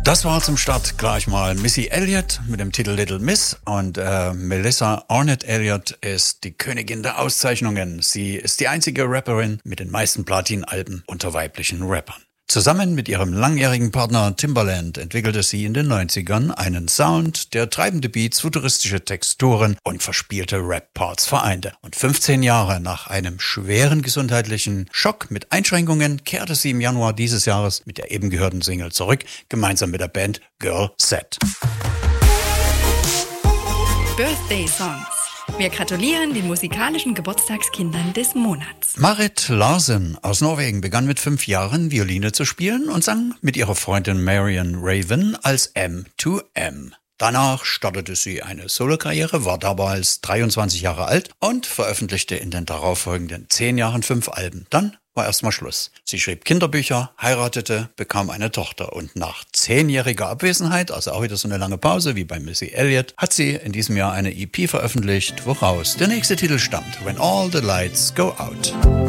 Das war zum Start gleich mal Missy Elliott mit dem Titel Little Miss und Melissa Arnett Elliott ist die Königin der Auszeichnungen. Sie ist die einzige Rapperin mit den meisten Platin-Alben unter weiblichen Rappern. Zusammen mit ihrem langjährigen Partner Timbaland entwickelte sie in den 90ern einen Sound, der treibende Beats, futuristische Texturen und verspielte Rap-Parts vereinte. Und 15 Jahre nach einem schweren gesundheitlichen Schock mit Einschränkungen kehrte sie im Januar dieses Jahres mit der eben gehörten Single zurück, gemeinsam mit der Band Girl Set. Birthday Songs. Wir gratulieren den musikalischen Geburtstagskindern des Monats. Marit Larsen aus Norwegen begann mit 5 Jahren Violine zu spielen und sang mit ihrer Freundin Marion Raven als M2M. Danach startete sie eine Solokarriere, war damals 23 Jahre alt und veröffentlichte in den darauffolgenden 10 Jahren 5 Alben. Dann war erstmal Schluss. Sie schrieb Kinderbücher, heiratete, bekam eine Tochter und nach 10-jähriger Abwesenheit, also auch wieder so eine lange Pause wie bei Missy Elliott, hat sie in diesem Jahr eine EP veröffentlicht, woraus der nächste Titel stammt, When All the Lights Go Out.